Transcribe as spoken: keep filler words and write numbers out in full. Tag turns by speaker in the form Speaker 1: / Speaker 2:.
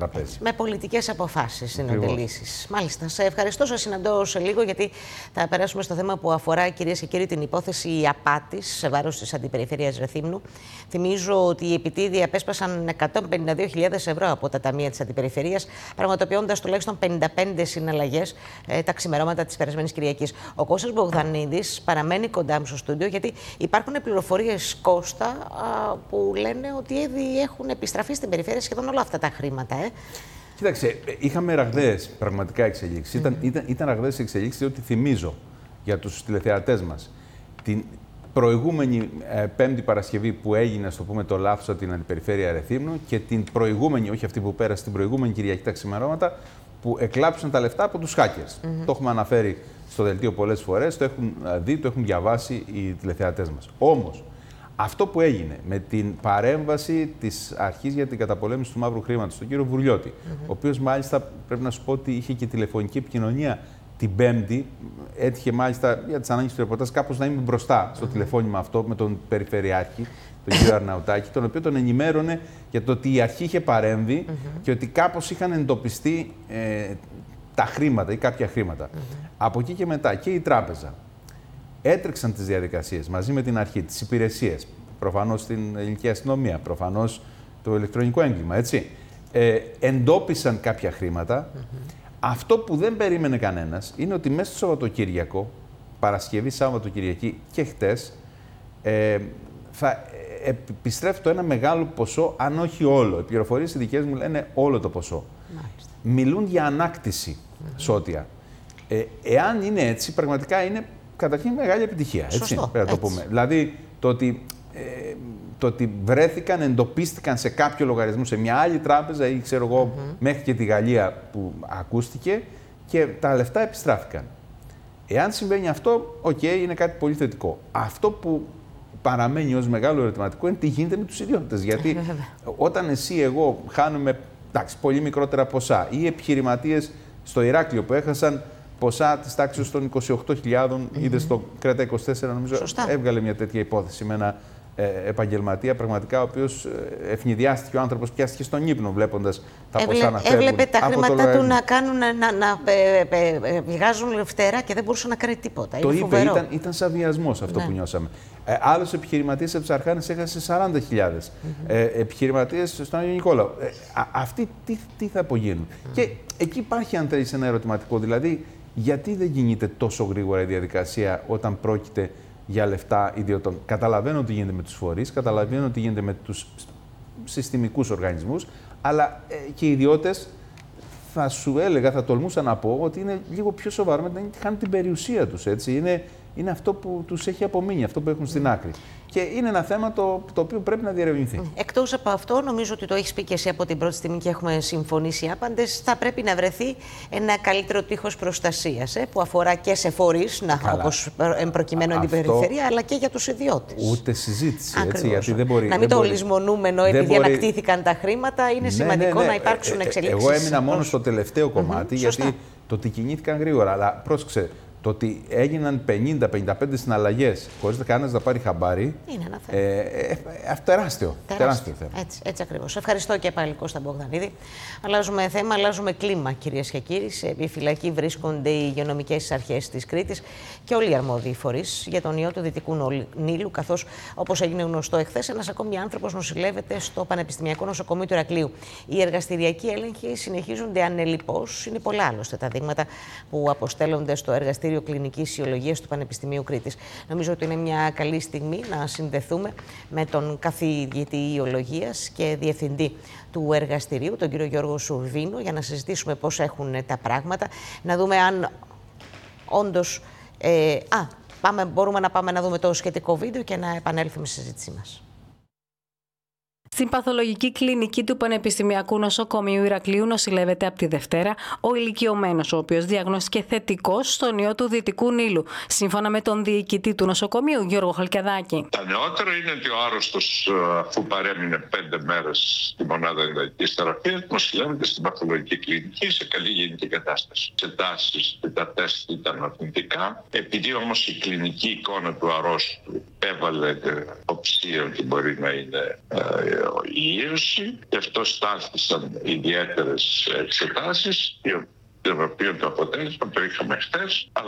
Speaker 1: τραπέζι.
Speaker 2: Με πολιτικές αποφάσεις συναντή λύσεις. Μάλιστα. Σε ευχαριστώ. Σας συναντώ σε λίγο, γιατί θα περάσουμε στο θέμα που αφορά, κυρίες και κύριοι, την υπόθεση απάτης σε βάρος της Αντιπεριφέρειας Ρεθύμνου. Θυμίζω ότι οι επιτίδιοι απέσπασαν εκατόν πενήντα δύο χιλιάδες ευρώ από τα ταμεία της Αντιπεριφερείας, πραγματοποιώντας τουλάχιστον πενήντα πέντε συναλλαγές ε, τα ξημερώματα της περασμένης Κυριακής. Ο Κώστας Μπογδανίδης παραμένει κοντά μου στο στούντιο, γιατί υπάρχουν πληροφορίες, Κώστα, α, που λένε ότι ήδη έχουν επιστραφεί στην περιφέρεια σχεδόν όλα αυτά τα χρήματα. Ε.
Speaker 1: Κοίταξε, είχαμε ραγδαίες πραγματικά εξελίξεις. Mm-hmm. Ήταν, ήταν, ήταν ραγδαίες εξελίξεις, διότι θυμίζω για τους τηλεθεατές μας την προηγούμενη ε, Πέμπτη Παρασκευή που έγινε, στο πούμε, το λάθος από την Αντιπεριφέρεια Ρεθύμνου, και την προηγούμενη, όχι αυτή που πέρασε, την προηγούμενη Κυριακή τα ξημερώματα, που εκλάψαν τα λεφτά από τους hackers. Mm-hmm. Το έχουμε αναφέρει στο δελτίο πολλές φορές, το έχουν δει, το έχουν διαβάσει οι τηλεθεατές μας. Όμως, αυτό που έγινε με την παρέμβαση της Αρχής για την Καταπολέμηση του Μαύρου Χρήματος, τον κύριο Βουρλιώτη, mm-hmm. ο οποίος μάλιστα πρέπει να σου πω ότι είχε και τηλεφωνική επικοινωνία την Πέμπτη, έτυχε μάλιστα για τις ανάγκες του ρεπορτάζ κάπως να είμαι μπροστά στο mm-hmm. τηλεφώνημα αυτό με τον Περιφερειάρχη, τον κύριο Αρναουτάκη, τον οποίο τον ενημέρωνε για το ότι η αρχή είχε παρέμβει mm-hmm. και ότι κάπως είχαν εντοπιστεί ε, τα χρήματα ή κάποια χρήματα. Mm-hmm. Από εκεί και μετά και η τράπεζα έτρεξαν τις διαδικασίες μαζί με την αρχή, τις υπηρεσίες, προφανώς την ελληνική αστυνομία, προφανώς το ηλεκτρονικό έγκλημα, έτσι. Ε, εντόπισαν κάποια χρήματα. Mm-hmm. Αυτό που δεν περίμενε κανένας είναι ότι μέσα στο Σαββατοκύριακο, Παρασκευή, Σάββατο, Κυριακή και χτες, ε, θα επιστρέφει το ένα μεγάλο ποσό, αν όχι όλο. Οι πληροφορίες οι δικές μου λένε όλο το ποσό. Μάλιστα. Μιλούν για ανάκτηση mm-hmm. σώτια. Ε, εάν είναι έτσι, πραγματικά είναι καταρχήν μεγάλη επιτυχία. Έτσι, Σωστό, πρέπει να το πούμε. Δηλαδή, το ότι, ε, το ότι βρέθηκαν, εντοπίστηκαν σε κάποιο λογαριασμό, σε μια άλλη τράπεζα ή ξέρω εγώ, mm-hmm. μέχρι και τη Γαλλία που ακούστηκε, και τα λεφτά επιστράφηκαν. Εάν συμβαίνει αυτό, οκ, okay, είναι κάτι πολύ θετικό. Αυτό που παραμένει ως μεγάλο ερωτηματικό είναι τι γίνεται με τους ιδιώτες. Γιατί όταν εσύ, εγώ χάνουμε εντάξει, πολύ μικρότερα ποσά, ή επιχειρηματίες στο Ηράκλειο που έχασαν ποσά της τάξης των είκοσι οκτώ χιλιάδων, mm-hmm. είδε στο Κρέτα είκοσι τέσσερα, νομίζω, Σωστά. έβγαλε μια τέτοια υπόθεση με ένα ε, επαγγελματία, πραγματικά, ο οποίος ε, ευνηδιάστηκε ο άνθρωπος, πιάστηκε στον ύπνο βλέποντας τα Έβλε, ποσά να φεύγουν.
Speaker 2: Έβλεπε τα χρήματά του να, κάνουν, να, να ε, ε, ε, βγάζουν φτερά και δεν μπορούσε να κάνει τίποτα.
Speaker 1: Το
Speaker 2: Είναι
Speaker 1: είπε,
Speaker 2: φοβερό.
Speaker 1: ήταν, ήταν σαν βιασμός αυτό ναι. που νιώσαμε. Ε, άλλος επιχειρηματίας από τις Αρχάνες έχασε σαράντα χιλιάδες. Mm-hmm. Ε, επιχειρηματίες στον Άγιο Νικόλαο. Ε, α, αυτοί τι, τι θα απογίνουν. Mm-hmm. Και εκεί υπάρχει, αν θέλεις, ένα ερωτηματικό. Δηλαδή, γιατί δεν κινείται τόσο γρήγορα η διαδικασία όταν πρόκειται για λεφτά ιδιωτών? Καταλαβαίνω τι γίνεται με τους φορείς, καταλαβαίνω τι γίνεται με τους συστημικούς οργανισμούς, αλλά ε, και οι ιδιώτες, θα σου έλεγα, θα τολμούσα να πω ότι είναι λίγο πιο σοβαρό με την χάνουν την περιουσία τους. Έτσι. Είναι, είναι αυτό που τους έχει απομείνει, αυτό που έχουν στην άκρη. Και είναι ένα θέμα το, το οποίο πρέπει να διερευνηθεί.
Speaker 2: Εκτός από αυτό, νομίζω ότι το έχεις πει και εσύ από την πρώτη στιγμή και έχουμε συμφωνήσει άπαντες, θα πρέπει να βρεθεί ένα καλύτερο τείχος προστασίας, ε, που αφορά και σε φορείς, να, όπως προκειμένου Αντιπεριφερεια, αλλά και για τους ιδιώτες.
Speaker 1: Ούτε συζήτηση. Έτσι, γιατί δεν μπορεί,
Speaker 2: να μην
Speaker 1: δεν
Speaker 2: το
Speaker 1: μπορεί,
Speaker 2: λησμονούμε ενώ επειδή μπορεί... ανακτήθηκαν τα χρήματα, είναι ναι, σημαντικό ναι, ναι. να υπάρξουν ε, εξελίξεις.
Speaker 1: Εγώ έμεινα μόνο στο τελευταίο κομμάτι,
Speaker 2: mm-hmm,
Speaker 1: γιατί
Speaker 2: σωστά.
Speaker 1: το ότι κινήθηκαν γρήγορα. Αλλά πρόσεξε. Το ότι έγιναν πενήντα πενήντα πέντε συναλλαγές χωρίς κανένας να πάρει χαμπάρι.
Speaker 2: Είναι ένα θέμα. Ε,
Speaker 1: ε, ε, αυτό τεράστιο. τεράστιο. τεράστιο θέμα.
Speaker 2: Έτσι, έτσι ακριβώς. Ευχαριστώ και πάλι, Κώστα Μπογδανίδη. Αλλάζουμε θέμα, αλλάζουμε κλίμα, κυρίες και κύριοι. Σε επιφυλακή βρίσκονται οι υγειονομικές αρχές της Κρήτης και όλοι οι αρμόδιοι φορείς για τον ιό του Δυτικού Νείλου. Καθώς, όπως έγινε γνωστό εχθές, ένας ακόμη άνθρωπος νοσηλεύεται στο Πανεπιστημιακό Νοσοκομείο του Ηρακλείου. Οι εργαστηριακοί έλεγχοι συνεχίζονται ανελιπώς. Είναι πολλά άλλωστε τα δείγματα που αποστέλλονται στο εργαστήριο Κλινικής Ιολογίας του Πανεπιστημίου Κρήτης. Νομίζω ότι είναι μια καλή στιγμή να συνδεθούμε με τον καθηγητή Ιολογίας και διευθυντή του εργαστηρίου, τον κύριο Γιώργο Σουρβίνο, για να συζητήσουμε πώς έχουν τα πράγματα, να δούμε αν όντως... Ε, α, πάμε, μπορούμε να πάμε να δούμε το σχετικό βίντεο και να επανέλθουμε στη συζήτησή μας.
Speaker 3: Στην παθολογική κλινική του Πανεπιστημιακού Νοσοκομείου Ηρακλείου νοσηλεύεται από τη Δευτέρα ο ηλικιωμένος, ο οποίος διαγνώστηκε θετικός στον ιό του Δυτικού Νείλου, σύμφωνα με τον διοικητή του νοσοκομείου, Γιώργο Χαλκιαδάκη.
Speaker 4: Τα νεότερα είναι ότι ο άρρωστος, αφού παρέμεινε πέντε μέρες στη μονάδα εντατικής θεραπείας, νοσηλεύεται στην παθολογική κλινική σε καλή γενική κατάσταση. Εξετάσεις και τα τεστ ήταν αρνητικά. Επειδή όμως η κλινική εικόνα του αρρώστου έβαλε αποψία ότι μπορεί να είναι η ίωση, και αυτό στάθησαν ιδιαίτερες εξετάσεις, το οποίο το αποτέλεσμα το είχαμε χθες.